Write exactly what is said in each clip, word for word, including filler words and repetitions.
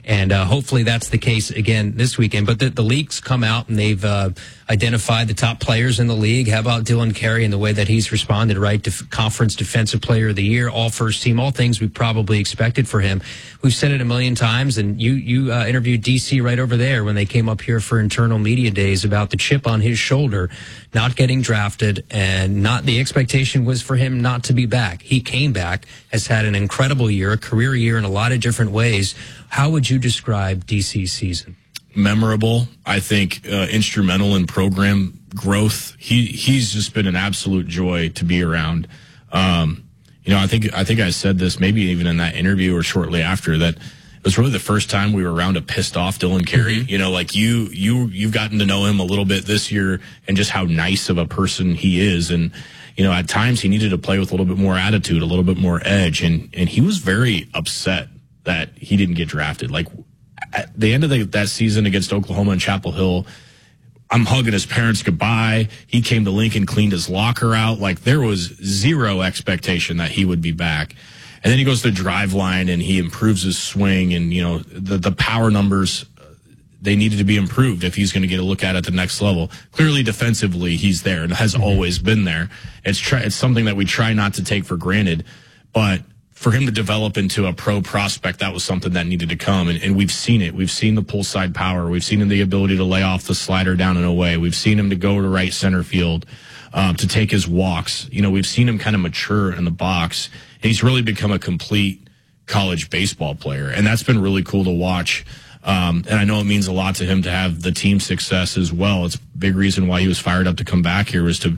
And uh, hopefully that's the case again this weekend. But the, the league's come out and they've uh, identified the top players in the league. How about Dylan Carey and the way that he's responded, right? Def- conference Defensive Player of the Year, all first team, all things we probably expected for him. We've said it a million times, and you, you uh, interviewed D C right over there when they came up here for internal media days about the chip on his shoulder, not getting drafted, and not the expectation was for him not to be back. He came back, has had an incredible year, a career year in a lot of different ways. How would you describe D C's season? Memorable. I think uh, instrumental in program growth. He he's just been an absolute joy to be around. Um, you know, I think I think I said this maybe even in that interview or shortly after that. It was really the first time we were around a pissed off Dylan Carey. Mm-hmm. You know, like you you you've gotten to know him a little bit this year and just how nice of a person he is. And you know, at times he needed to play with a little bit more attitude, a little bit more edge, and and he was very upset that he didn't get drafted. Like at the end of the, that season against Oklahoma and Chapel Hill, I'm hugging his parents goodbye. He came to Lincoln, cleaned his locker out. Like there was zero expectation that he would be back. And then he goes to drive line and he improves his swing, and you know the the power numbers, they needed to be improved if he's going to get a look at at the next level. Clearly defensively he's there and has mm-hmm. always been there. It's try, it's something that we try not to take for granted, but for him to develop into a pro prospect, that was something that needed to come. And, and we've seen it. We've seen the pull side power. We've seen him the ability to lay off the slider down and away. We've seen him to go to right center field, um, to take his walks. You know, we've seen him kind of mature in the box. And he's really become a complete college baseball player. And that's been really cool to watch. Um, and I know it means a lot to him to have the team success as well. It's a big reason why he was fired up to come back here, was to,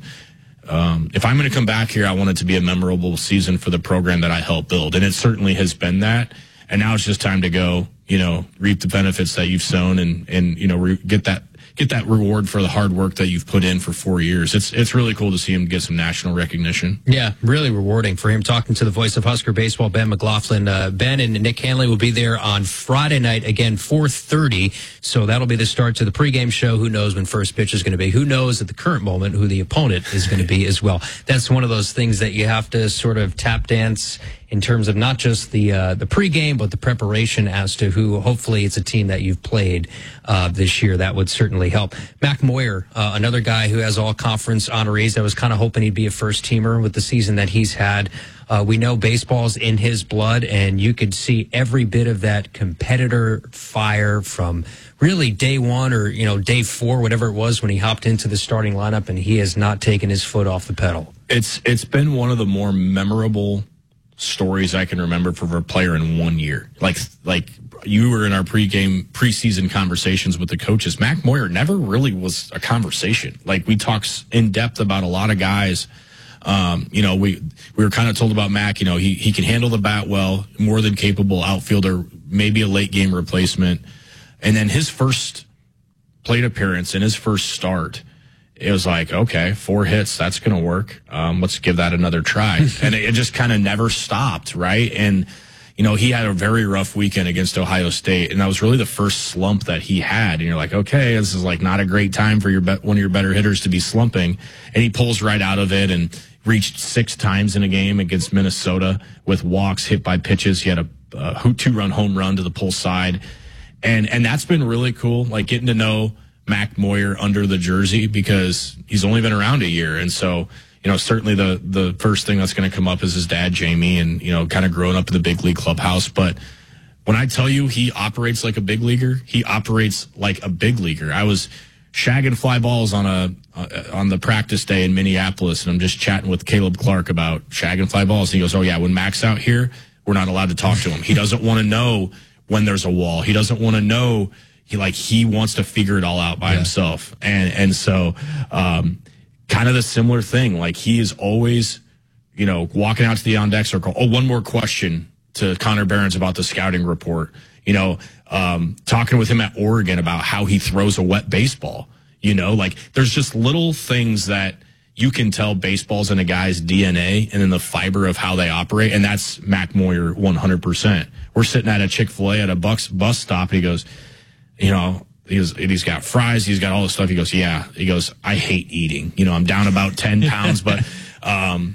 Um, if I'm going to come back here, I want it to be a memorable season for the program that I helped build. And it certainly has been that. And now it's just time to go, you know, reap the benefits that you've sown and, and, you know, re- get that, get that reward for the hard work that you've put in for four years. It's, it's really cool to see him get some national recognition. Yeah, really rewarding for him. Talking to the voice of Husker baseball, Ben McLaughlin. Uh, Ben and Nick Hanley will be there on Friday night, again, four thirty. So that'll be the start to the pregame show. Who knows when first pitch is going to be? Who knows at the current moment who the opponent is going to be as well? That's one of those things that you have to sort of tap dance in terms of not just the uh, the pregame, but the preparation as to who, hopefully it's a team that you've played uh, this year. That would certainly help. Mac Moyer, uh, another guy who has all conference honorees. I was kind of hoping he'd be a first teamer with the season that he's had. Uh, we know baseball's in his blood, and you could see every bit of that competitor fire from really day one or, you know, day four, whatever it was when he hopped into the starting lineup, and he has not taken his foot off the pedal. It's It's been one of the more memorable stories I can remember for a player in one year. Like, like you were in our pregame, preseason conversations with the coaches. Mac Moyer never really was a conversation. Like, we talked in depth about a lot of guys. Um, you know, we, we were kind of told about Mac, you know, he, he can handle the bat well, more than capable outfielder, maybe a late game replacement. And then his first plate appearance and his first start, it was like, okay, four hits, that's going to work. Um, let's give that another try. And it, it just kind of never stopped, right? And, you know, he had a very rough weekend against Ohio State, and that was really the first slump that he had. And you're like, okay, this is like not a great time for your be- one of your better hitters to be slumping. And he pulls right out of it and reached six times in a game against Minnesota with walks, hit by pitches. He had a uh, two-run home run to the pull side. And, and that's been really cool, like getting to know Mac Moyer under the jersey, because he's only been around a year. And so, you know, certainly the, the first thing that's going to come up is his dad, Jamie, and, you know, kind of growing up in the big league clubhouse. But when I tell you he operates like a big leaguer, he operates like a big leaguer. I was shagging fly balls on a, uh, on the practice day in Minneapolis, and I'm just chatting with Caleb Clark about shagging fly balls. And he goes, oh yeah, when Mac's out here, we're not allowed to talk to him. He doesn't want to know when there's a wall. He doesn't want to know. He like, he wants to figure it all out by yeah. himself. And, and so, um, kind of the similar thing. Like, he is always, you know, walking out to the on deck circle. Oh, one more question to Connor Barons about the scouting report. You know, um, talking with him at Oregon about how he throws a wet baseball. You know, like, there's just little things that you can tell baseball's in a guy's D N A and in the fiber of how they operate. And that's Mac Moyer one hundred percent. We're sitting at a Chick-fil-A at a bus, bus stop, and he goes, you know, he's, he's got fries, he's got all this stuff. He goes, yeah. He goes, I hate eating. You know, I'm down about ten pounds, but, um,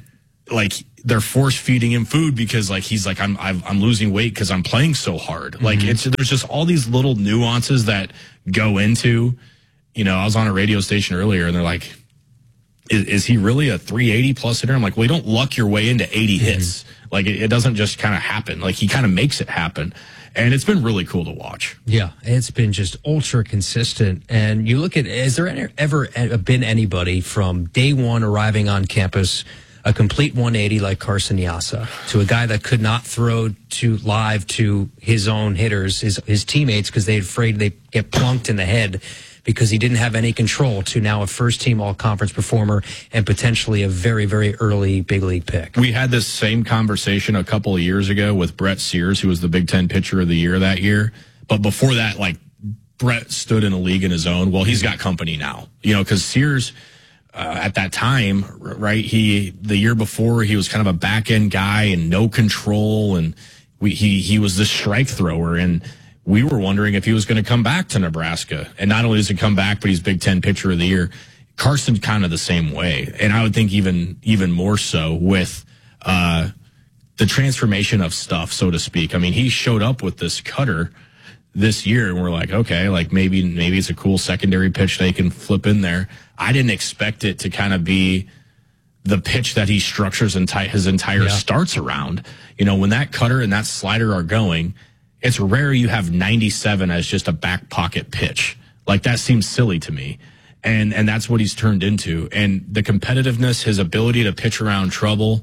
like they're force feeding him food because like he's like I'm I've, I'm losing weight because I'm playing so hard. Mm-hmm. Like it's there's just all these little nuances that go into. You know, I was on a radio station earlier, and they're like, "Is, is he really a three eighty plus hitter?" I'm like, "Well, you don't luck your way into eighty mm-hmm. hits. Like it, it doesn't just kind of happen. Like he kind of makes it happen." And it's been really cool to watch. Yeah, it's been just ultra consistent. And you look at, has there any, ever been anybody from day one arriving on campus, a complete one eighty like Carson Yasa, to a guy that could not throw to live to his own hitters, his, his teammates, because they're afraid they get plunked in the head because he didn't have any control, to now a first-team all-conference performer and potentially a very, very early big league pick? We had this same conversation a couple of years ago with Brett Sears, who was the Big Ten Pitcher of the Year that year. But before that, like, Brett stood in a league in his own. Well, he's got company now, you know, because Sears, uh, at that time, right, he the year before, he was kind of a back-end guy and no control, and we, he he was the strike thrower, and we were wondering if he was going to come back to Nebraska. And not only does he come back, but he's Big Ten Pitcher of the Year. Carson's kind of the same way. And I would think even even more so with uh, the transformation of stuff, so to speak. I mean, he showed up with this cutter this year, and we're like, okay, like maybe maybe it's a cool secondary pitch they can flip in there. I didn't expect it to kind of be the pitch that he structures enti- his entire yeah. starts around. You know, when that cutter and that slider are going, it's rare you have ninety-seven as just a back pocket pitch. Like that seems silly to me. And, and that's what he's turned into. And the competitiveness, his ability to pitch around trouble,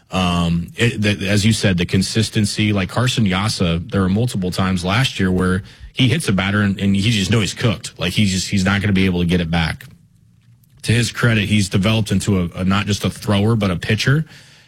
um, it, the, as you said, the consistency, like Carson Yasa, there were multiple times last year where he hits a batter and, and he just knows he's cooked. Like he's just, he's not going to be able to get it back. To his credit, he's developed into a, a not just a thrower, but a pitcher.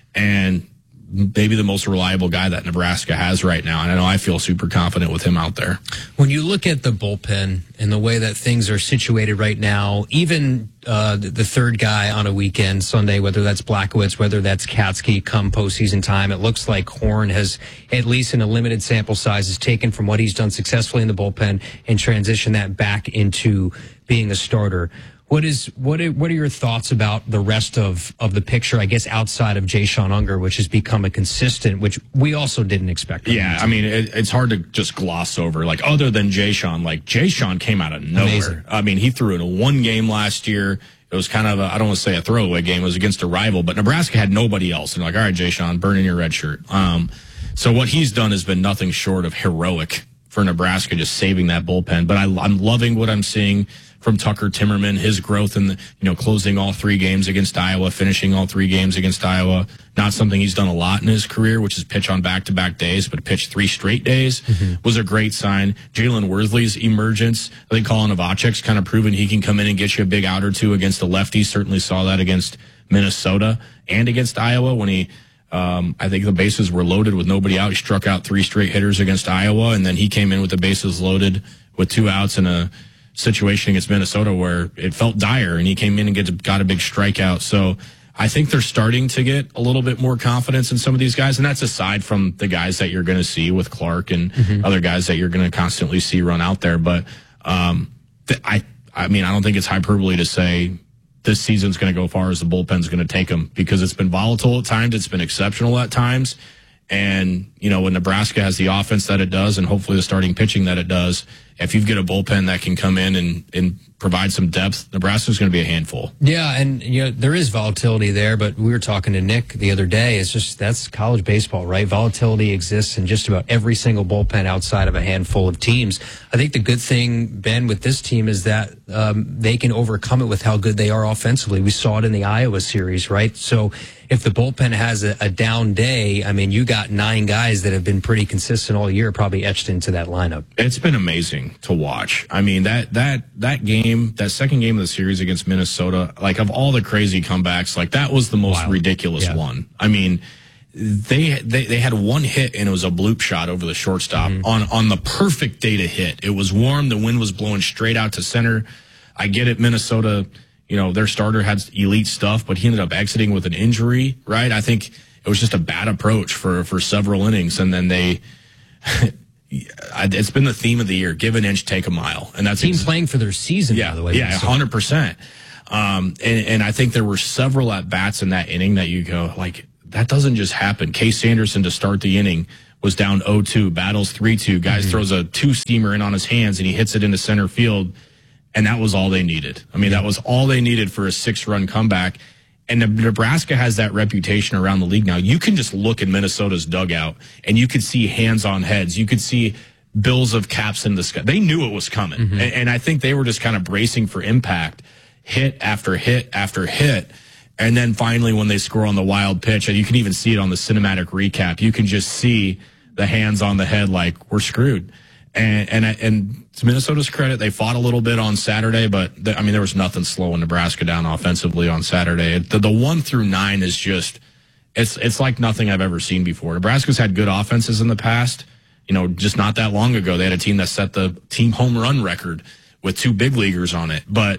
And maybe the most reliable guy that Nebraska has right now. And I know I feel super confident with him out there. When you look at the bullpen and the way that things are situated right now, even uh, the, the third guy on a weekend, Sunday, whether that's Blackowitz, whether that's Katsky come postseason time, it looks like Horn has, at least in a limited sample size, has taken from what he's done successfully in the bullpen and transitioned that back into being a starter. What is what are, what are your thoughts about the rest of, of the picture, I guess, outside of Jay-Sean Unger, which has become a consistent, which we also didn't expect? Yeah, I mean, it, it's hard to just gloss over. Like, other than Jay-Sean, like, Jay-Sean came out of nowhere. Amazing. I mean, he threw in a one game last year. It was kind of, a, I don't want to say a throwaway game. It was against a rival, but Nebraska had nobody else. And like, all right, Jay-Sean, burn in your red shirt. Um, so what he's done has been nothing short of heroic for Nebraska, just saving that bullpen. But I, I'm loving what I'm seeing from Tucker Timmerman, his growth in the, you know, closing all three games against Iowa, finishing all three games against Iowa. Not something he's done a lot in his career, which is pitch on back-to-back days, but pitch three straight days mm-hmm. was a great sign. Jalen Worthley's emergence, I think Colin Novacek's kind of proven he can come in and get you a big out or two against the lefties. Certainly saw that against Minnesota and against Iowa when he, um, I think the bases were loaded with nobody out. He struck out three straight hitters against Iowa, and then he came in with the bases loaded with two outs and a situation against Minnesota where it felt dire, and he came in and get, got a big strikeout. So I think they're starting to get a little bit more confidence in some of these guys, and that's aside from the guys that you're going to see with Clark and mm-hmm. other guys that you're going to constantly see run out there. But um, th- I, I mean, I don't think it's hyperbole to say this season's going to go far as the bullpen's going to take them, because it's been volatile at times, it's been exceptional at times. And, you know, when Nebraska has the offense that it does, and hopefully the starting pitching that it does, if you get a bullpen that can come in and, and provide some depth, Nebraska's going to be a handful. Yeah, and, you know, there is volatility there, but we were talking to Nick the other day. It's just, that's college baseball, right? Volatility exists in just about every single bullpen outside of a handful of teams. I think the good thing, Ben, with this team is that um, they can overcome it with how good they are offensively. We saw it in the Iowa series, right? So if the bullpen has a, a down day, I mean, you got nine guys that have been pretty consistent all year, probably etched into that lineup. It's been amazing to watch. I mean, that that that game, that second game of the series against Minnesota, like, of all the crazy comebacks, like, that was the most wow. ridiculous yeah. one. I mean, they, they they had one hit, and it was a bloop shot over the shortstop mm-hmm. on on the perfect day to hit. It was warm, the wind was blowing straight out to center. I get it, Minnesota, you know, their starter had elite stuff, but he ended up exiting with an injury, right? I think it was just a bad approach for, for several innings. And then they, it's been the theme of the year, give an inch, take a mile. And that's team ex- playing for their season, yeah, by the way. Yeah, one hundred percent. Um, and, and I think there were several at-bats in that inning that you go, like, that doesn't just happen. Case Sanderson to start the inning was down oh two, battles three two. Guys mm-hmm. throws a two-steamer in on his hands, and he hits it into center field, and that was all they needed. I mean, that was all they needed for a six-run comeback. And Nebraska has that reputation around the league now. You can just look at Minnesota's dugout, and you could see hands on heads. You could see bills of caps in the sky. They knew it was coming, mm-hmm. and, and I think they were just kind of bracing for impact, hit after hit after hit. And then finally, when they score on the wild pitch, and you can even see it on the cinematic recap, you can just see the hands on the head like, we're screwed. And and and to Minnesota's credit, they fought a little bit on Saturday, but the, I mean, there was nothing slowing Nebraska down offensively on Saturday. The, the one through nine is just, it's it's like nothing I've ever seen before. Nebraska's had good offenses in the past. You know, just not that long ago, they had a team that set the team home run record with two big leaguers on it. But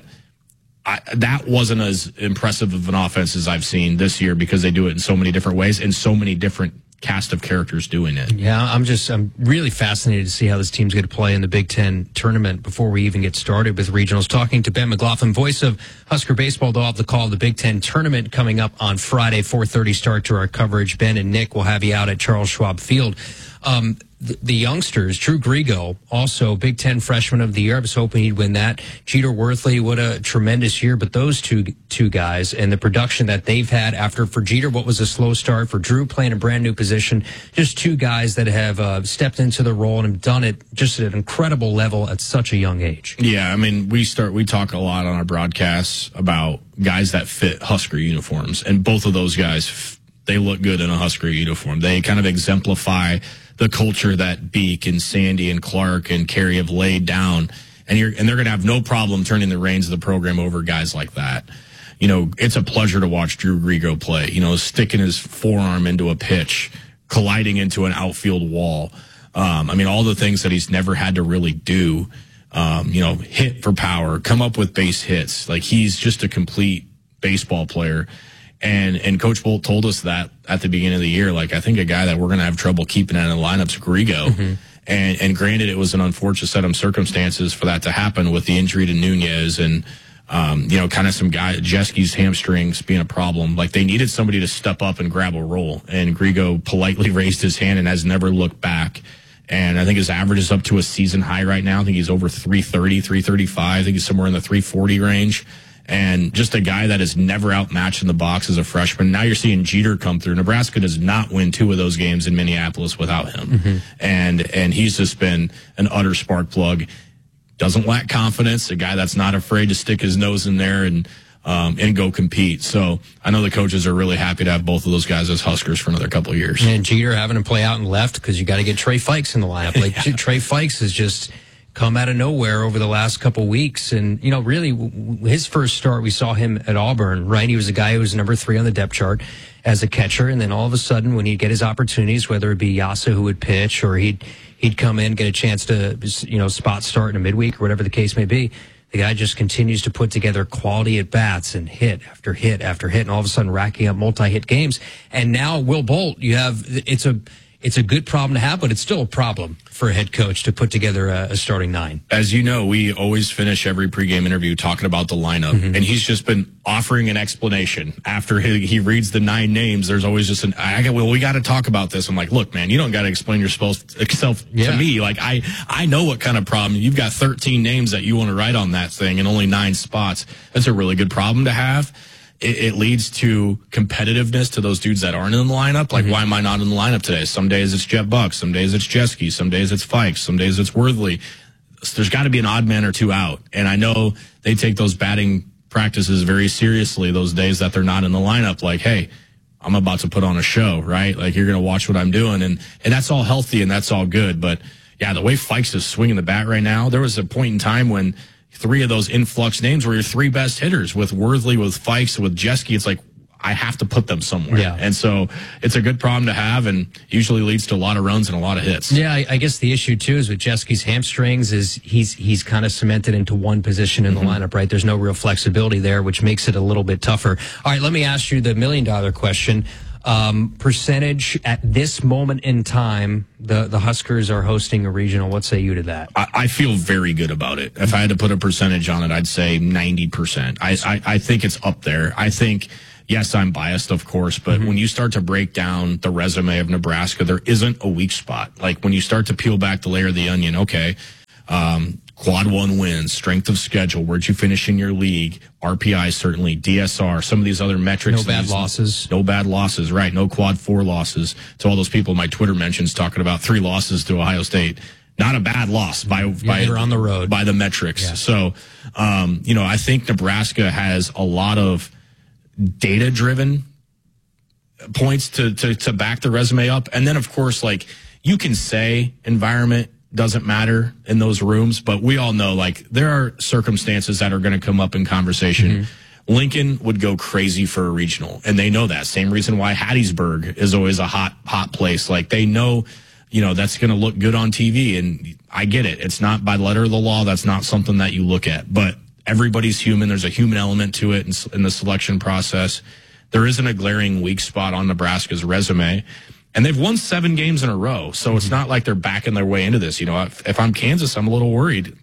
I, that wasn't as impressive of an offense as I've seen this year because they do it in so many different ways and so many different cast of characters doing it. Yeah, I'm just, I'm really fascinated to see how this team's going to play in the Big Ten tournament before we even get started with regionals. Talking to Ben McLaughlin, voice of Husker Baseball. They'll have the call of the Big Ten tournament coming up on Friday, four thirty start to our coverage. Ben and Nick will have you out at Charles Schwab Field. Um, the, the youngsters, Drew Grigo, also Big Ten Freshman of the Year. I was hoping he'd win that. Jeter Worthley, what a tremendous year. But those two two guys and the production that they've had after, for Jeter, what was a slow start, for Drew playing a brand new position, just two guys that have uh, stepped into the role and have done it just at an incredible level at such a young age. Yeah, I mean, we start we talk a lot on our broadcasts about guys that fit Husker uniforms, and both of those guys, they look good in a Husker uniform. They kind of exemplify the culture that Beek and Sandy and Clark and Carey have laid down, and you're and they're going to have no problem turning the reins of the program over guys like that. You know, it's a pleasure to watch Drew Grigo play. You know, sticking his forearm into a pitch, colliding into an outfield wall. Um, I mean, all the things that he's never had to really do. Um, you know, hit for power, come up with base hits. Like, he's just a complete baseball player. And and Coach Bolt told us that at the beginning of the year. Like, I think a guy that we're going to have trouble keeping out of the lineup's Grigo. Mm-hmm. And and granted, it was an unfortunate set of circumstances for that to happen with the injury to Nunez and, um, you know, kind of some guy, Jeski's hamstrings being a problem. Like, they needed somebody to step up and grab a role. And Grigo politely raised his hand and has never looked back. And I think his average is up to a season high right now. I think he's over three thirty, three thirty-five. I think he's somewhere in the three forty range. And just a guy that is never outmatched in the box as a freshman. Now you're seeing Jeter come through. Nebraska does not win two of those games in Minneapolis without him. Mm-hmm. And and he's just been an utter spark plug. Doesn't lack confidence, a guy that's not afraid to stick his nose in there and um, and go compete. So I know the coaches are really happy to have both of those guys as Huskers for another couple of years. And Jeter having to play out and left because you got to get Trey Fikes in the lineup. Like, yeah. Trey Fikes is just come out of nowhere over the last couple weeks. And, you know, really his first start, we saw him at Auburn, right? He was a guy who was number three on the depth chart as a catcher. And then all of a sudden, when he'd get his opportunities, whether it be Yasa who would pitch or he'd, he'd come in, get a chance to, you know, spot start in a midweek or whatever the case may be, the guy just continues to put together quality at bats and hit after hit after hit, and all of a sudden racking up multi-hit games. And now Will Bolt, you have, it's a, It's a good problem to have, but it's still a problem for a head coach to put together a, a starting nine. As you know, we always finish every pregame interview talking about the lineup, mm-hmm. and he's just been offering an explanation. After he, he reads the nine names, there's always just an, I got, well, we got to talk about this. I'm like, look, man, you don't got to explain yourself yeah. to me. Like, I, I know what kind of problem. You've got thirteen names that you want to write on that thing and only nine spots. That's a really good problem to have. It, it leads to competitiveness to those dudes that aren't in the lineup. Like, mm-hmm. why am I not in the lineup today? Some days it's Jet Buck. Some days it's Jeski. Some days it's Fikes. Some days it's Worthley. There's got to be an odd man or two out. And I know they take those batting practices very seriously those days that they're not in the lineup. Like, hey, I'm about to put on a show, right? Like, you're going to watch what I'm doing. And, and that's all healthy and that's all good. But, yeah, the way Fikes is swinging the bat right now, there was a point in time when three of those influx names were your three best hitters with Worthley, with Fikes, with Jeski. It's like, I have to put them somewhere. Yeah. And so it's a good problem to have and usually leads to a lot of runs and a lot of hits. Yeah, I, I guess the issue, too, is with Jeski's hamstrings is he's he's kind of cemented into one position in mm-hmm. the lineup, right? There's no real flexibility there, which makes it a little bit tougher. All right, let me ask you the million-dollar question. Um, percentage at this moment in time, the, the Huskers are hosting a regional. What say you to that? I, I feel very good about it. If I had to put a percentage on it, I'd say ninety percent. I, I, I think it's up there. I think yes, I'm biased, of course, but mm-hmm. when you start to break down the resume of Nebraska, there isn't a weak spot. Like when you start to peel back the layer of the onion, okay, um, quad one wins, strength of schedule, where'd you finish in your league, R P I certainly, D S R, some of these other metrics. No bad losses. No bad losses, right. No quad four losses. To all those people in my Twitter mentions talking about three losses to Ohio State. Not a bad loss by yeah, by on the road. by the metrics. Yeah. So, um, you know, I think Nebraska has a lot of data-driven points to, to to back the resume up. And then, of course, like you can say environment doesn't matter in those rooms, but we all know like there are circumstances that are going to come up in conversation. Mm-hmm. Lincoln would go crazy for a regional, and they know that. Same reason why Hattiesburg is always a hot, hot place. Like they know, you know, that's going to look good on T V. And I get it. It's not by letter of the law. That's not something that you look at, but everybody's human. There's a human element to it in, in the selection process. There isn't a glaring weak spot on Nebraska's resume, and they've won seven games in a row. So mm-hmm. it's not like they're backing their way into this. You know, if, if I'm Kansas, I'm a little worried.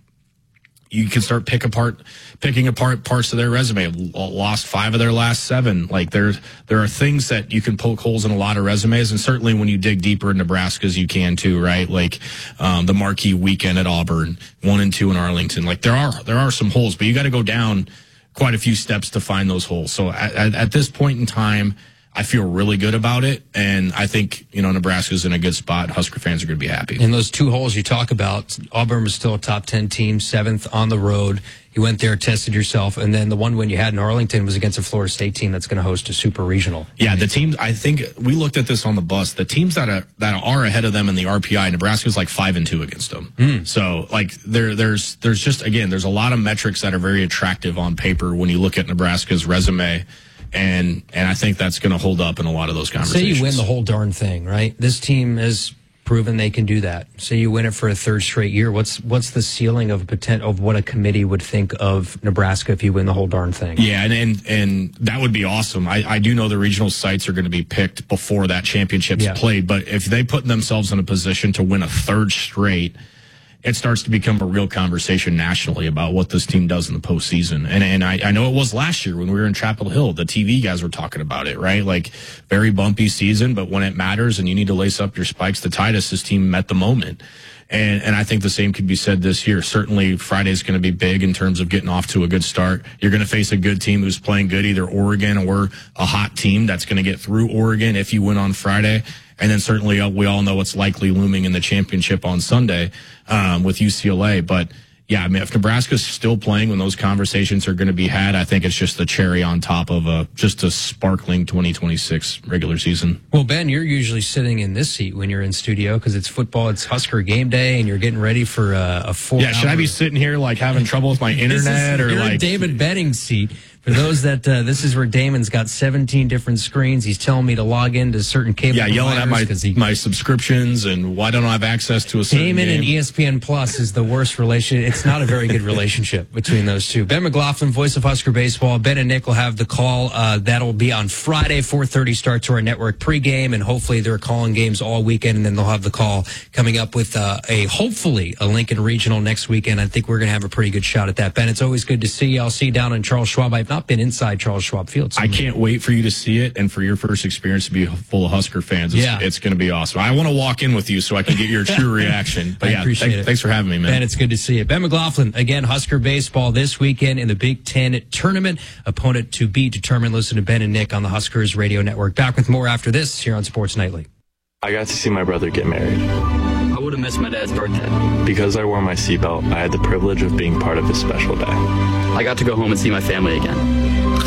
You can start pick apart, picking apart parts of their resume. Lost five of their last seven. Like there, there are things that you can poke holes in a lot of resumes, and certainly when you dig deeper in Nebraska's, you can too, right? Like um, the marquee weekend at Auburn, one and two in Arlington. Like there are there are some holes, but you got to go down quite a few steps to find those holes. So at, at, at this point in time, I feel really good about it, and I think, you know, Nebraska's in a good spot. Husker fans are going to be happy. And those two holes you talk about, Auburn was still a top ten team, seventh on the road. You went there, tested yourself, and then the one win you had in Arlington was against a Florida State team that's going to host a super regional. Yeah, the teams, I think we looked at this on the bus. The teams that are that are ahead of them in the R P I, Nebraska's like five and two against them. Mm. So like there, there's there's just again, there's a lot of metrics that are very attractive on paper when you look at Nebraska's resume. And and I think that's going to hold up in a lot of those conversations. Say you win the whole darn thing, right? This team has proven they can do that. Say you win it for a third straight year. What's what's the ceiling of potent of what a committee would think of Nebraska if you win the whole darn thing? Yeah, and and, and that would be awesome. I, I do know the regional sites are going to be picked before that championship's yeah. played, but if they put themselves in a position to win a third straight, it starts to become a real conversation nationally about what this team does in the postseason. And and I, I know it was last year when we were in Chapel Hill. The T V guys were talking about it, right? Like, very bumpy season, but when it matters and you need to lace up your spikes to Titus, this team met the moment. And and I think the same could be said this year. Certainly Friday's going to be big in terms of getting off to a good start. You're going to face a good team who's playing good, either Oregon or a hot team that's going to get through Oregon if you win on Friday. And then certainly uh, we all know what's likely looming in the championship on Sunday um, with U C L A. But, yeah, I mean, if Nebraska's still playing when those conversations are going to be had, I think it's just the cherry on top of a, just a sparkling twenty twenty-six regular season. Well, Ben, you're usually sitting in this seat when you're in studio because it's football, it's Husker game day, and you're getting ready for a, a four Yeah, should I be sitting here, like, having trouble with my internet? Is, or you're like in David Benning's seat. For those that, uh, this is where Damon's got seventeen different screens. He's telling me to log into certain cable Yeah, yelling at my he, my subscriptions and why don't I have access to a certain Damon game. and E S P N Plus is the worst relationship. It's not a very good relationship between those two. Ben McLaughlin, voice of Husker Baseball. Ben and Nick will have the call. Uh, that'll be on Friday, four thirty start to our network pregame, and hopefully they're calling games all weekend, and then they'll have the call coming up with uh, a, hopefully, a Lincoln Regional next weekend. I think we're going to have a pretty good shot at that. Ben, it's always good to see you. I'll see you down in Charles Schwab. I've not been inside Charles Schwab Field. I can't wait for you to see it and for your first experience to be full of Husker fans. It's, yeah. it's going to be awesome. I want to walk in with you so I can get your true reaction. But I yeah, appreciate th- it. Thanks for having me, man. Ben, it's good to see you. Ben McLaughlin, again, Husker Baseball this weekend in the Big Ten tournament. Opponent to be determined. Listen to Ben and Nick on the Huskers Radio Network. Back with more after this here on Sports Nightly. I got to see my brother get married. I would have missed my dad's birthday. Because I wore my seatbelt, I had the privilege of being part of his special day. I got to go home and see my family again.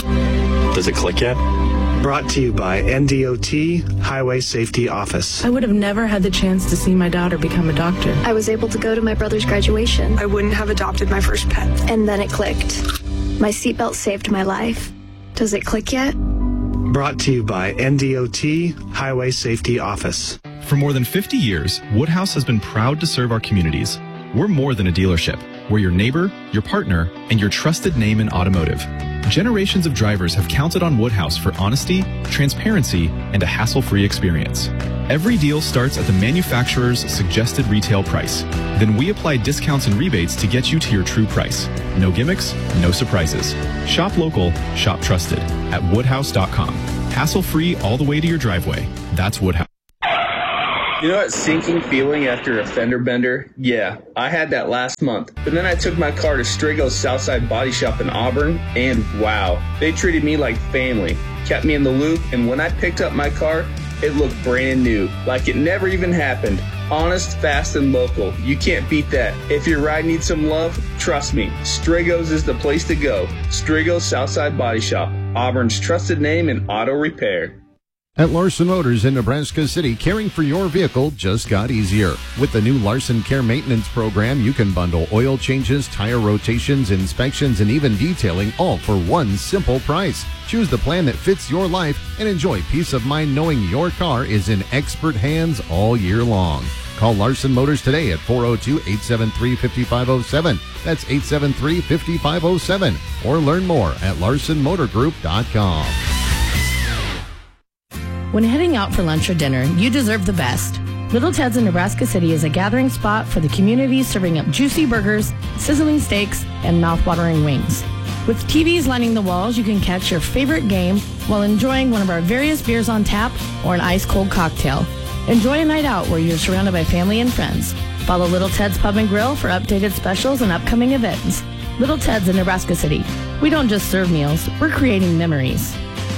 Does it click yet? Brought to you by N D O T Highway Safety Office. I would have never had the chance to see my daughter become a doctor. I was able to go to my brother's graduation. I wouldn't have adopted my first pet. And then it clicked. My seatbelt saved my life. Does it click yet? Brought to you by N D O T Highway Safety Office. For more than fifty years, Woodhouse has been proud to serve our communities. We're more than a dealership. We're your neighbor, your partner, and your trusted name in automotive. Generations of drivers have counted on Woodhouse for honesty, transparency, and a hassle-free experience. Every deal starts at the manufacturer's suggested retail price. Then we apply discounts and rebates to get you to your true price. No gimmicks, no surprises. Shop local, shop trusted at woodhouse dot com. Hassle-free all the way to your driveway. That's Woodhouse. You know that sinking feeling after a fender bender? Yeah, I had that last month. But then I took my car to Strago's Southside Body Shop in Auburn, and wow, they treated me like family, kept me in the loop, and when I picked up my car, it looked brand new, like it never even happened. Honest, fast, and local. You can't beat that. If your ride needs some love, trust me, Strago's is the place to go. Strago's Southside Body Shop, Auburn's trusted name in auto repair. At Larson Motors in Nebraska City, caring for your vehicle just got easier. With the new Larson Care Maintenance Program, you can bundle oil changes, tire rotations, inspections, and even detailing, all for one simple price. Choose the plan that fits your life and enjoy peace of mind knowing your car is in expert hands all year long. Call Larson Motors today at four oh two, eight seven three, five five oh seven. That's eight seven three, five five oh seven. Or learn more at larson motor group dot com. When heading out for lunch or dinner, you deserve the best. Little Ted's in Nebraska City is a gathering spot for the community, serving up juicy burgers, sizzling steaks, and mouth-watering wings. With T Vs lining the walls, you can catch your favorite game while enjoying one of our various beers on tap or an ice-cold cocktail. Enjoy a night out where you're surrounded by family and friends. Follow Little Ted's Pub and Grill for updated specials and upcoming events. Little Ted's in Nebraska City. We don't just serve meals, we're creating memories.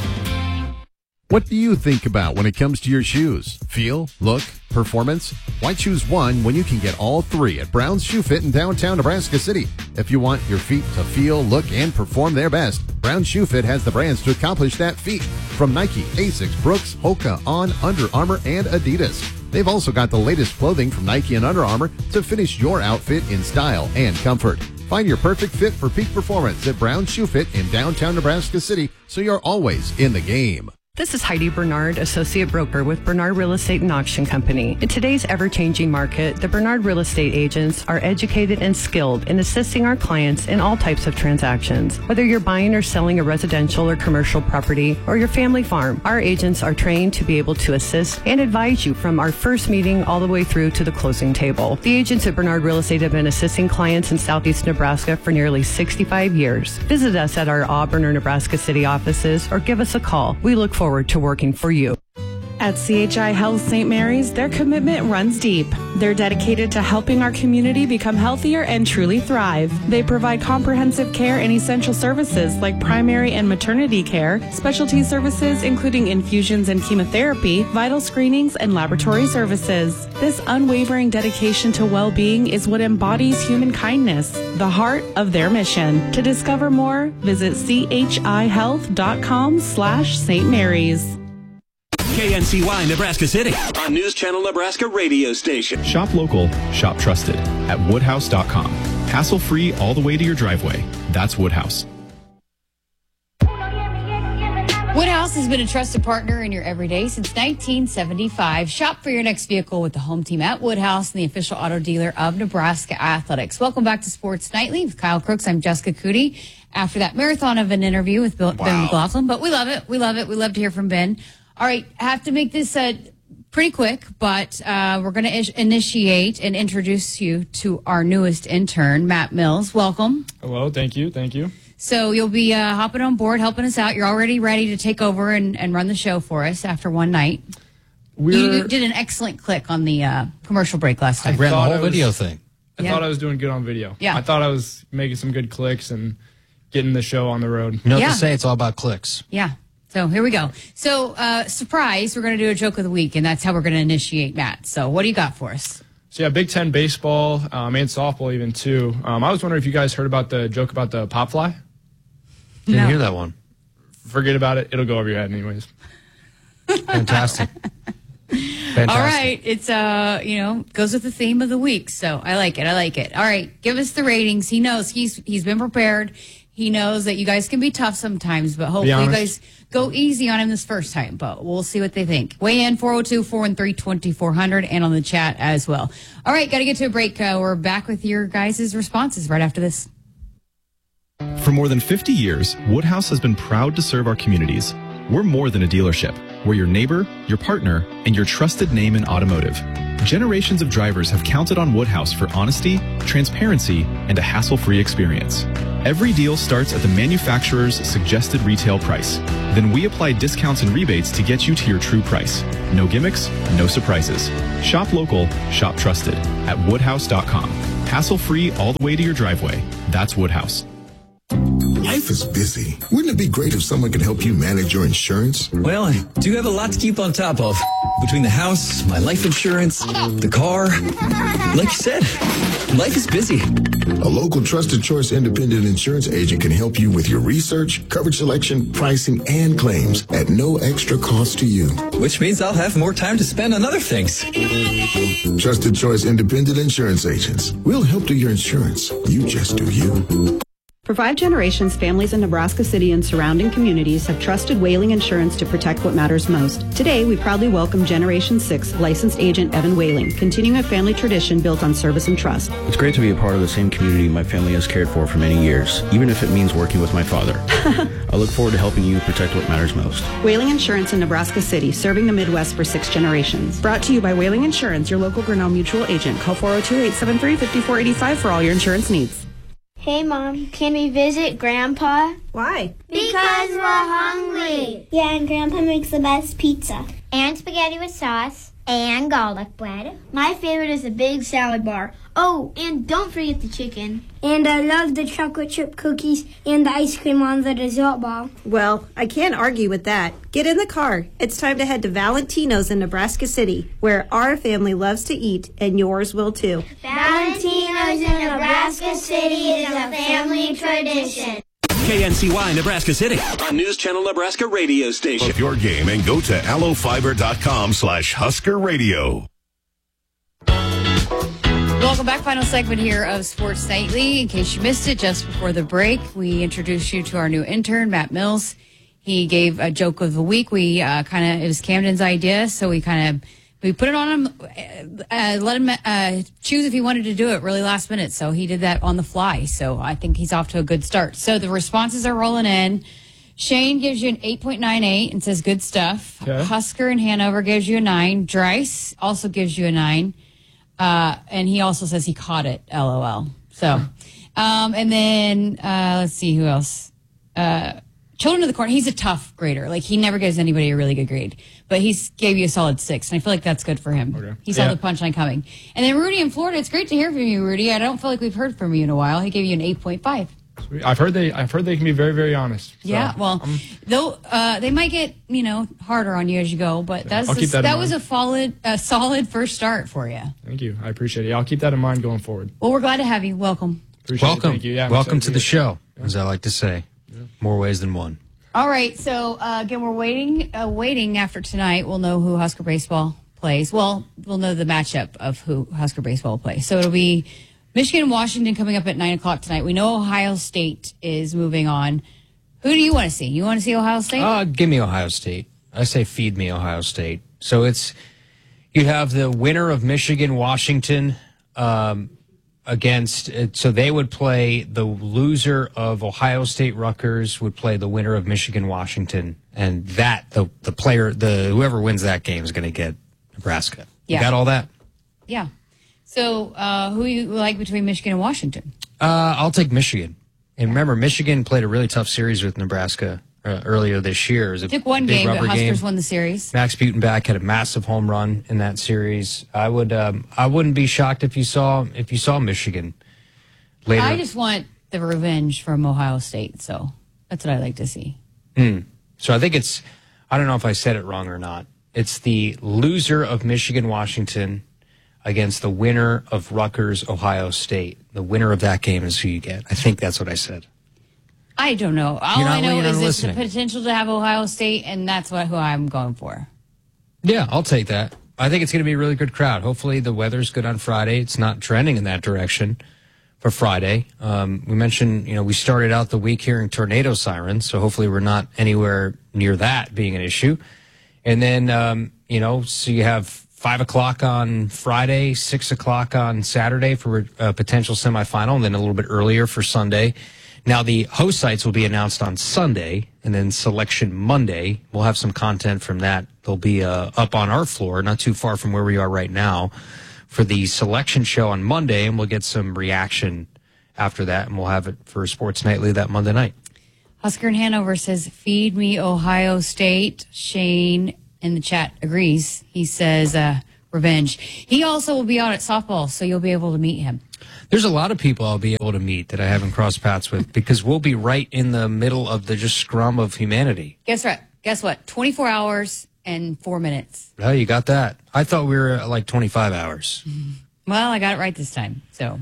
What do you think about when it comes to your shoes? Feel, look, performance? Why choose one when you can get all three at Brown's Shoe Fit in downtown Nebraska City? If you want your feet to feel, look, and perform their best, Brown's Shoe Fit has the brands to accomplish that feat. From Nike, Asics, Brooks, Hoka, On, Under Armour, and Adidas. They've also got the latest clothing from Nike and Under Armour to finish your outfit in style and comfort. Find your perfect fit for peak performance at Brown's Shoe Fit in downtown Nebraska City, so you're always in the game. This is Heidi Bernard, Associate Broker with Bernard Real Estate and Auction Company. In today's ever-changing market, the Bernard Real Estate agents are educated and skilled in assisting our clients in all types of transactions. Whether you're buying or selling a residential or commercial property or your family farm, our agents are trained to be able to assist and advise you from our first meeting all the way through to the closing table. The agents at Bernard Real Estate have been assisting clients in southeast Nebraska for nearly sixty-five years. Visit us at our Auburn or Nebraska City offices or give us a call. We look forward to working for you. At C H I Health Saint Mary's, their commitment runs deep. They're dedicated to helping our community become healthier and truly thrive. They provide comprehensive care and essential services like primary and maternity care, specialty services including infusions and chemotherapy, vital screenings, and laboratory services. This unwavering dedication to well-being is what embodies human kindness, the heart of their mission. To discover more, visit chihealth.com slash Saint Mary's. K N C Y Nebraska City on News Channel Nebraska radio station. Shop local, shop trusted at woodhouse dot com. Hassle-free all the way to your driveway. That's Woodhouse. Woodhouse has been a trusted partner in your everyday since nineteen seventy-five. Shop for your next vehicle with the home team at Woodhouse and the official auto dealer of Nebraska Athletics. Welcome back to Sports Nightly with Kyle Crooks. I'm Jessica Cootie. After that marathon of an interview with Bill, wow. Ben McLaughlin, but we love it. We love it. We love to hear from Ben. All right, I have to make this uh, pretty quick, but uh, we're going to is- initiate and introduce you to our newest intern, Matt Mills. Welcome. Hello, thank you, thank you. So you'll be uh, hopping on board, helping us out. You're already ready to take over and, and run the show for us after one night. We're, you did an excellent click on the uh, commercial break last time. I ran the whole was, video thing. I yeah. thought I was doing good on video. Yeah. I thought I was making some good clicks and getting the show on the road. You know what yeah. to say? It's all about clicks. Yeah. So here we go. So, uh, surprise, we're going to do a joke of the week, and that's how we're going to initiate Matt. So what do you got for us? So, yeah, Big Ten baseball um, and softball even, too. Um, I was wondering if you guys heard about the joke about the pop fly? Didn't no. hear that one. Forget about it. It'll go over your head anyways. Fantastic. Fantastic. All right. It's, uh, you know, goes with the theme of the week. So I like it. I like it. All right. Give us the ratings. He knows he's he's been prepared. He knows that you guys can be tough sometimes, but hopefully you guys go easy on him this first time. But we'll see what they think. Weigh in four oh two, four one three, two four zero zero and on the chat as well. All right, got to get to a break. Uh, we're back with your guys' responses right after this. For more than fifty years, Woodhouse has been proud to serve our communities. We're more than a dealership. We're your neighbor, your partner, and your trusted name in automotive. Generations of drivers have counted on Woodhouse for honesty, transparency, and a hassle-free experience. Every deal starts at the manufacturer's suggested retail price. Then we apply discounts and rebates to get you to your true price. No gimmicks, no surprises. Shop local, shop trusted at woodhouse dot com. Hassle-free all the way to your driveway. That's Woodhouse. Life is busy. Wouldn't it be great if someone could help you manage your insurance? Well, I do have a lot to keep on top of. Between the house, my life insurance, the car. Like you said, life is busy. A local Trusted Choice independent insurance agent can help you with your research, coverage selection, pricing, and claims at no extra cost to you. Which means I'll have more time to spend on other things. Trusted Choice independent insurance agents. We'll help do your insurance. You just do you. For five generations, families in Nebraska City and surrounding communities have trusted Whaling Insurance to protect what matters most. Today, we proudly welcome Generation six licensed agent Evan Whaling, continuing a family tradition built on service and trust. It's great to be a part of the same community my family has cared for for many years, even if it means working with my father. I look forward to helping you protect what matters most. Whaling Insurance in Nebraska City, serving the Midwest for six generations. Brought to you by Whaling Insurance, your local Grinnell Mutual agent. Call four oh two, eight seven three, five four eight five for all your insurance needs. Hey, Mom, can we visit Grandpa? Why? Because we're hungry. Yeah, and Grandpa makes the best pizza. And spaghetti with sauce. And garlic bread. My favorite is a big salad bar. Oh, and don't forget the chicken. And I love the chocolate chip cookies and the ice cream on the dessert ball. Well, I can't argue with that. Get in the car. It's time to head to Valentino's in Nebraska City, where our family loves to eat, and yours will too. Valentino's in Nebraska City is a family tradition. K N C Y Nebraska City, a News Channel Nebraska radio station. Up your game and go to allo fiber dot com slash Husker Radio. Welcome back. Final segment here of Sports Nightly. In case you missed it, just before the break, we introduced you to our new intern, Matt Mills. He gave a joke of the week. We uh, kind of, it was Camden's idea, so we kind of, we put it on him, uh, let him uh, choose if he wanted to do it really last minute. So he did that on the fly. So I think he's off to a good start. So the responses are rolling in. Shane gives you an eight point nine eight and says good stuff. Okay. Husker in Hanover gives you a nine. Dryce also gives you a nine. Uh, and he also says he caught it, LOL. So, um, and then, uh, let's see who else. Uh, Children of the Corn, he's a tough grader. Like, he never gives anybody a really good grade. But he gave you a solid six, and I feel like that's good for him. Okay. He saw yeah. the punchline coming. And then Rudy in Florida, it's great to hear from you, Rudy. I don't feel like we've heard from you in a while. He gave you an eight point five. Sweet. I've heard they I've heard they can be very, very honest. So, yeah, well, um, though uh, they might get, you know, harder on you as you go, but that's a, that, that was a solid, a solid first start for you. Thank you. I appreciate it. I'll keep that in mind going forward. Well, we're glad to have you. Welcome. Appreciate Welcome. It. Thank you. Yeah, Welcome to the show, yeah. as I like to say. Yeah. More ways than one. All right, so uh, again, we're waiting, uh, waiting after tonight. We'll know who Husker baseball plays. Well, we'll know the matchup of who Husker baseball will play. So it'll be Michigan and Washington coming up at nine o'clock tonight. We know Ohio State is moving on. Who do you want to see? You want to see Ohio State? Uh, give me Ohio State. I say feed me Ohio State. So it's you have the winner of Michigan Washington um, against. So they would play the loser of Ohio State Rutgers would play the winner of Michigan Washington, and that the the player the whoever wins that game is going to get Nebraska. Yeah. You got all that? Yeah. So uh, who you like between Michigan and Washington? Uh, I'll take Michigan. And remember, Michigan played a really tough series with Nebraska uh, earlier this year. It was a took one big game, but Huskers game. won the series. Max Butenbach had a massive home run in that series. I would, um, I wouldn't be shocked if you saw if you saw Michigan later. I just want the revenge from Ohio State, so that's what I like to see. Mm. So I think it's, I don't know if I said it wrong or not. It's the loser of Michigan Washington against the winner of Rutgers Ohio State. The winner of that game is who you get. I think that's what I said. I don't know. All not, I know is it's listening. the potential to have Ohio State, and that's what who I'm going for. Yeah, I'll take that. I think it's going to be a really good crowd. Hopefully the weather's good on Friday. It's not trending in that direction. for Friday. Um, we mentioned, you know, we started out the week hearing tornado sirens, so hopefully we're not anywhere near that being an issue. And then, um, you know, so you have five o'clock on Friday, six o'clock on Saturday for a potential semifinal, and then a little bit earlier for Sunday. Now, the host sites will be announced on Sunday, and then selection Monday. We'll have some content from that. They'll be uh, up on our floor, not too far from where we are right now, for the selection show on Monday, and we'll get some reaction after that, and we'll have it for Sports Nightly that Monday night. Husker in Hanover says, feed me Ohio State. Shane in the chat agrees. He says, uh, revenge. He also will be out at softball, so you'll be able to meet him. There's a lot of people I'll be able to meet that I haven't crossed paths with because we'll be right in the middle of the just scrum of humanity. Guess what? Guess what? twenty-four hours and four minutes. Oh, you got that. I thought we were at like twenty-five hours. Well, I got it right this time, so...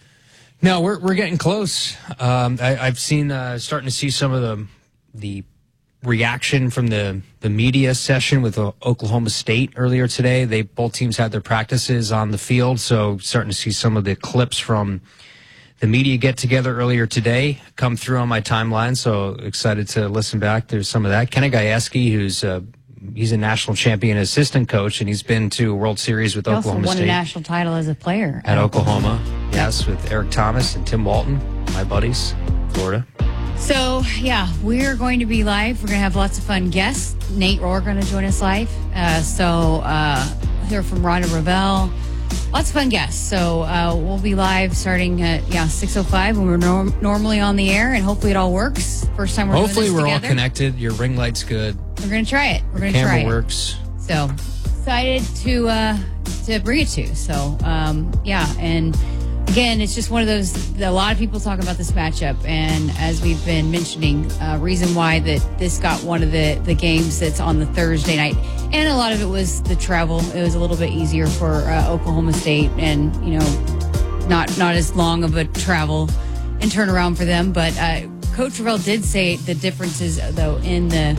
No, we're we're getting close. Um, I, I've seen uh, starting to see some of the the reaction from the the media session with uh, Oklahoma State earlier today. They both teams had their practices on the field, so starting to see some of the clips from the media get together earlier today come through on my timeline. So excited to listen back. There's some of that. Kenny Gajewski, who's uh, he's a national champion assistant coach, and he's been to a World Series with he Oklahoma also won State. a national title as a player at Oklahoma. Yes, with Eric Thomas and Tim Walton, my buddies, Florida. So, yeah, we're going to be live. We're going to have lots of fun guests. Nate Rohr going to join us live. Uh, so, uh, hear from Rhonda Ravel. Lots of fun guests. So, uh, we'll be live starting at, yeah, six oh five when we're norm- normally on the air, and hopefully it all works. First time we're Hopefully doing this we're together. all connected. Your ring light's good. We're going to try it. We're going to try it. Camera works. So, excited to, uh, to bring it to you. So, um, yeah, and... Again, it's just one of those, a lot of people talk about this matchup, and as we've been mentioning, uh, reason why that this got one of the, the games that's on the Thursday night, and a lot of it was the travel. It was a little bit easier for uh, Oklahoma State, and, you know, not not as long of a travel and turnaround for them, but uh, Coach Ravel did say the differences, though, in the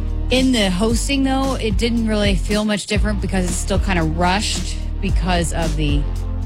in the hosting, though, it didn't really feel much different because it's still kind of rushed because of the...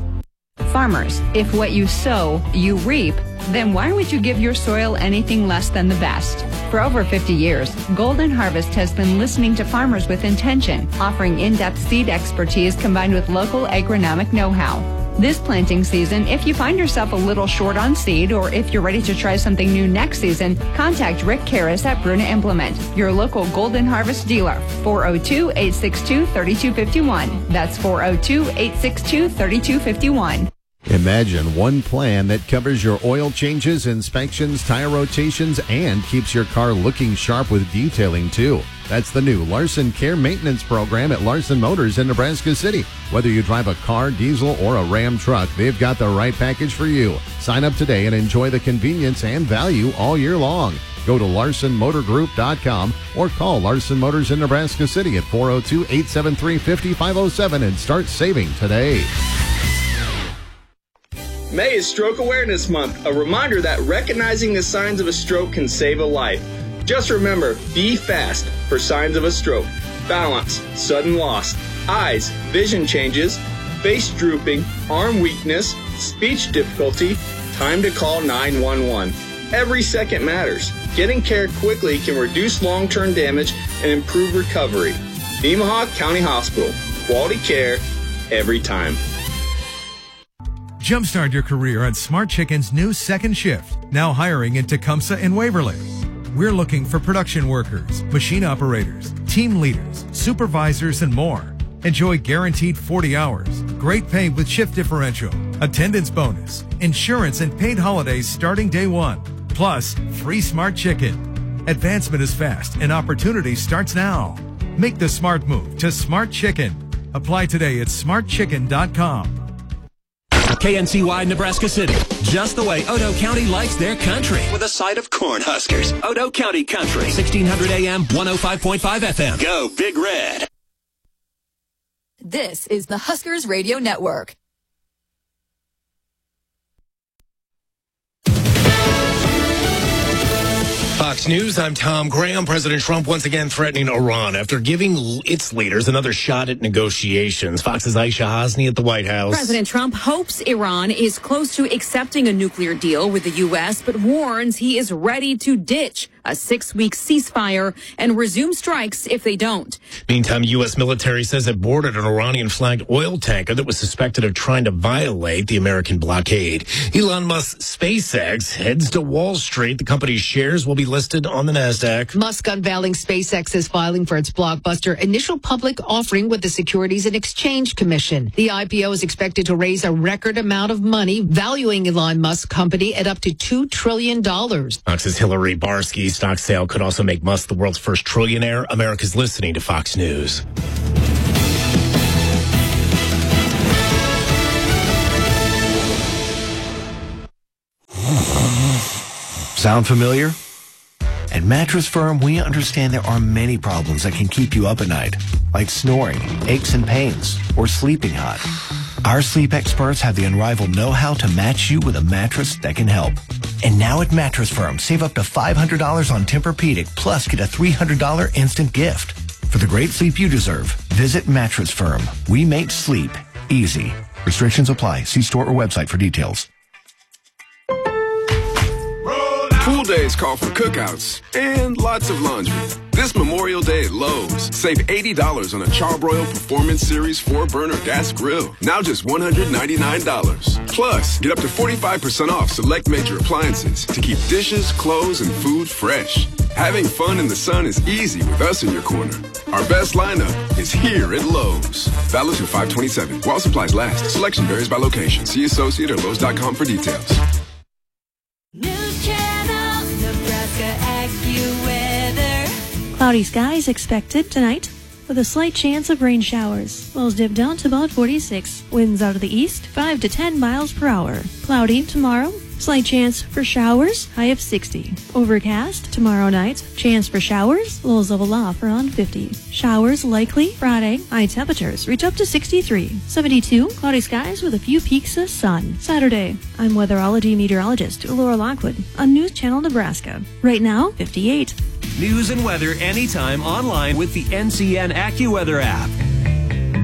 Farmers, if what you sow, you reap, then why would you give your soil anything less than the best? For over fifty years, Golden Harvest has been listening to farmers with intention, offering in-depth seed expertise combined with local agronomic know-how. This planting season, if you find yourself a little short on seed, or if you're ready to try something new next season, contact Rick Karras at Bruna Implement, your local Golden Harvest dealer, four oh two, eight six two, three two five one. That's four oh two, eight six two, three two five one. Imagine one plan that covers your oil changes, inspections, tire rotations, and keeps your car looking sharp with detailing, too. That's the new Larson Care Maintenance Program at Larson Motors in Nebraska City. Whether you drive a car, diesel, or a Ram truck, they've got the right package for you. Sign up today and enjoy the convenience and value all year long. Go to larson motor group dot com or call Larson Motors in Nebraska City at four oh two, eight seven three, five five oh seven and start saving today. May is Stroke Awareness Month, a reminder that recognizing the signs of a stroke can save a life. Just remember, be fast for signs of a stroke. Balance, sudden loss, eyes, vision changes, face drooping, arm weakness, speech difficulty, time to call nine one one. Every second matters. Getting care quickly can reduce long-term damage and improve recovery. Nemaha County Hospital. Quality care every time. Jumpstart your career on Smart Chicken's new second shift, now hiring in Tecumseh and Waverly. We're looking for production workers, machine operators, team leaders, supervisors, and more. Enjoy guaranteed forty hours, great pay with shift differential, attendance bonus, insurance, and paid holidays starting day one. Plus, free Smart Chicken. Advancement is fast and opportunity starts now. Make the smart move to Smart Chicken. Apply today at smart chicken dot com. K N C Y Nebraska City, just the way Odo County likes their country, with a side of Cornhuskers. Odo County Country, sixteen hundred A M, one oh five point five F M. Go Big Red. This is the Huskers Radio Network. Fox Fox News, I'm Tom Graham. President Trump once again threatening Iran after giving its leaders another shot at negotiations. Fox's Aisha Hasni at the White House. President Trump hopes Iran is close to accepting a nuclear deal with the U S, but warns he is ready to ditch a six-week ceasefire and resume strikes if they don't. Meantime, U S military says it boarded an Iranian-flagged oil tanker that was suspected of trying to violate the American blockade. Elon Musk's SpaceX heads to Wall Street. The company's shares will be listed on the NASDAQ. Musk unveiling SpaceX's filing for its blockbuster initial public offering with the Securities and Exchange Commission. The I P O is expected to raise a record amount of money, valuing Elon Musk's company at up to two trillion dollars. Fox's Hillary Barsky. Stock sale could also make Musk the world's first trillionaire. America's listening to Fox News. Sound familiar? At Mattress Firm, we understand there are many problems that can keep you up at night, like snoring, aches and pains, or sleeping hot. Our sleep experts have the unrivaled know-how to match you with a mattress that can help. And now at Mattress Firm, save up to five hundred dollars on Tempur-Pedic, plus get a three hundred dollars instant gift. For the great sleep you deserve, visit Mattress Firm. We make sleep easy. Restrictions apply. See store or website for details. Pool days call for cookouts and lots of laundry. This Memorial Day at Lowe's, save eighty dollars on a Charbroil Performance Series four burner gas grill. Now just one hundred ninety-nine dollars. Plus, get up to forty-five percent off select major appliances to keep dishes, clothes, and food fresh. Having fun in the sun is easy with us in your corner. Our best lineup is here at Lowe's. Valid through five twenty-seven. While supplies last. Selection varies by location. See associate or Lowe's dot com for details. News Channel, Nebraska AccuWeather. Cloudy skies expected tonight with a slight chance of rain showers. Lows dip down to about forty-six. Winds out of the east, five to ten miles per hour. Cloudy tomorrow. Slight chance for showers, high of sixty. Overcast tomorrow night, chance for showers, lows level off around fifty. Showers likely Friday, high temperatures reach up to sixty-three. seventy-two, cloudy skies with a few peaks of sun. Saturday, I'm weatherology meteorologist Laura Lockwood on News Channel Nebraska. Right now, fifty-eight. News and weather anytime online with the N C N AccuWeather app.